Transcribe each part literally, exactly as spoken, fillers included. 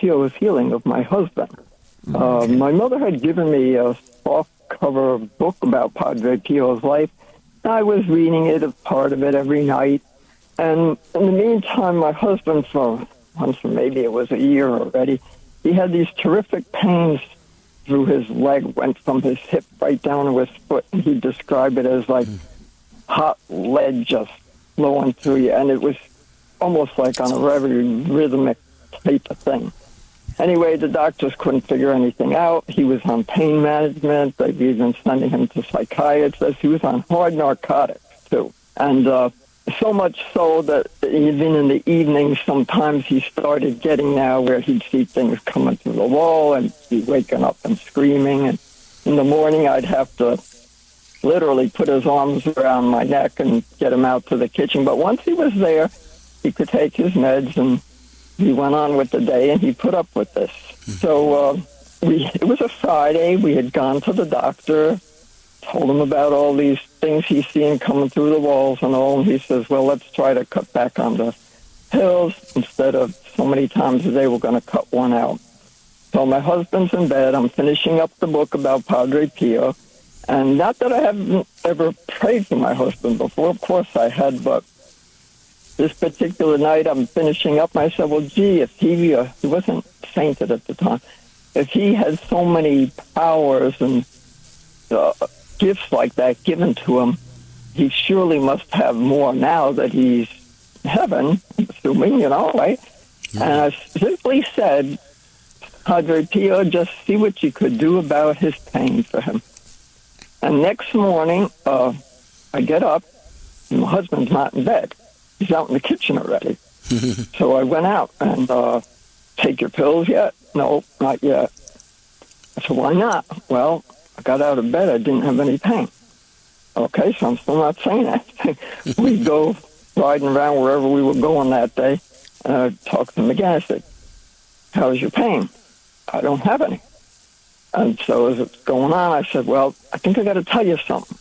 Pio's healing of my husband. Uh, my mother had given me a softcover book about Padre Pio's life. I was reading it, a part of it, every night. And in the meantime, my husband, for once, maybe it was a year already, he had these terrific pains through his leg, went from his hip right down to his foot. And he described it as like hot lead just flowing through you. And it was almost like on a very rhythmic type of thing. Anyway, the doctors couldn't figure anything out. He was on pain management. They've even sending him to psychiatrists. He was on hard narcotics, too. And uh, so much so that even in the evening, sometimes he started getting now where he'd see things coming through the wall and be waking up and screaming. And in the morning, I'd have to literally put his arms around my neck and get him out to the kitchen. But once he was there, he could take his meds, and he went on with the day, and he put up with this. So uh, we it was a Friday. We had gone to the doctor, told him about all these things he's seeing coming through the walls and all, and he says, well, let's try to cut back on the pills. Instead of so many times a day, we're going to cut one out. So my husband's in bed. I'm finishing up the book about Padre Pio. And not that I haven't ever prayed for my husband before. Of course I had, but this particular night I'm finishing up. I said, well, gee, if he, uh, he wasn't sainted at the time, if he had so many powers and uh, gifts like that given to him, he surely must have more now that he's in heaven, assuming, you know, right? Mm-hmm. And I simply said, Padre Pio, just see what you could do about his pain for him. And next morning, uh, I get up, and my husband's not in bed. He's out in the kitchen already. So I went out and, uh, take your pills yet? No, not yet. I said, why not? Well, I got out of bed. I didn't have any pain. Okay, so I'm still not saying anything. We go riding around wherever we were going that day. And I talked to him again. I said, how's your pain? I don't have any. And so as it's going on, I said, well, I think I got to tell you something.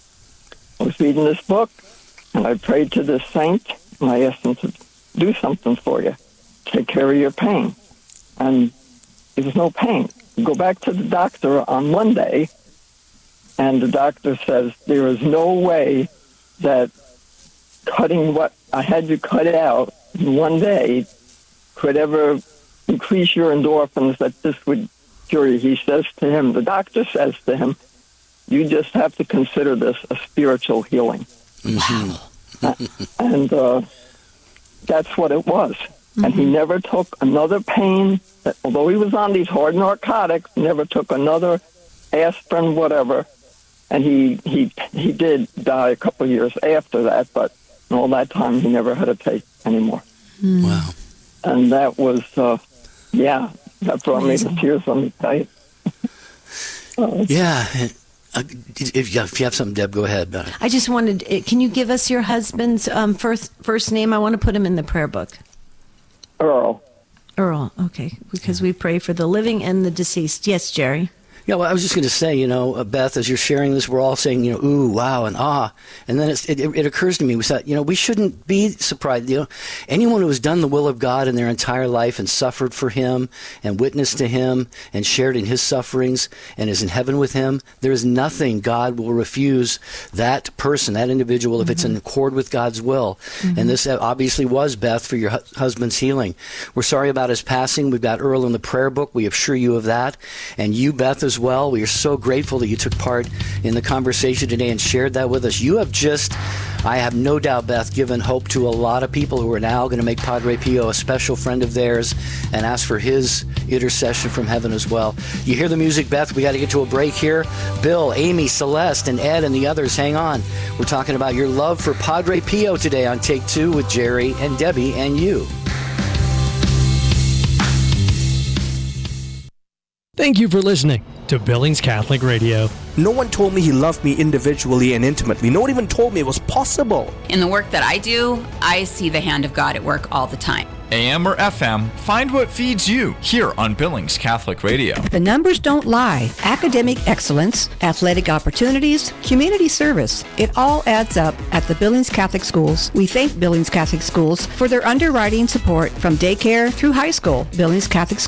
I was reading this book, and I prayed to this saint, and I asked him to do something for you, take care of your pain. And there's no pain. Go back to the doctor on Monday, and the doctor says there is no way that cutting what I had you cut out in one day could ever increase your endorphins, that this would cure you. He says to him, the doctor says to him, you just have to consider this a spiritual healing. Mm-hmm. and uh, that's what it was. Mm-hmm. And he never took another pain, although he was on these hard narcotics, never took another aspirin, whatever. And he, he, he did die a couple of years after that, but in all that time he never had to take anymore. Mm. Wow. And that was, uh, yeah, that brought Amazing. me to tears, let me tell you. uh, yeah. Uh, if, you, if you have something, Deb, go ahead. I just wanted, can you give us your husband's um, first first name? I want to put him in the prayer book. Earl. Earl, okay, because we pray for the living and the deceased. Yes, Jerry. Yeah, well, I was just going to say, you know, uh, Beth, as you're sharing this, we're all saying, you know, ooh, wow, and ah. And then it's, it, it occurs to me, we thought, you know, we shouldn't be surprised. You know, anyone who has done the will of God in their entire life and suffered for him and witnessed to him and shared in his sufferings and is in heaven with him, there is nothing God will refuse that person, that individual, if mm-hmm. it's in accord with God's will. Mm-hmm. And this obviously was, Beth, for your hu- husband's healing. We're sorry about his passing. We've got Earl in the prayer book. We assure you of that. And you, Beth, as well. We are so grateful that you took part in the conversation today and shared that with us. You have just, I have no doubt, Beth, given hope to a lot of people who are now going to make Padre Pio a special friend of theirs and ask for his intercession from heaven as well. You hear the music, Beth? We got to get to a break here. Bill, Amy, Celeste, and Ed and the others, hang on. We're talking about your love for Padre Pio today on Take Two with Jerry and Debbie and you. Thank you for listening to Billings Catholic Radio. No one told me he loved me individually and intimately. No one even told me it was possible. In the work that I do, I see the hand of God at work all the time. A M or F M, find what feeds you here on Billings Catholic Radio. The numbers don't lie. Academic excellence, athletic opportunities, community service. It all adds up at the Billings Catholic Schools. We thank Billings Catholic Schools for their underwriting support from daycare through high school. Billings Catholic